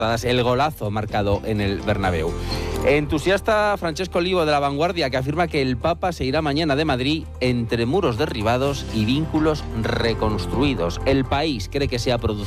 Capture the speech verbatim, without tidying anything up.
el golazo marcado en el Bernabéu. Entusiasta Francesco Olivo de La Vanguardia, que afirma que el Papa se irá mañana de Madrid entre muros derribados y vínculos reconstruidos. El País cree que se ha producido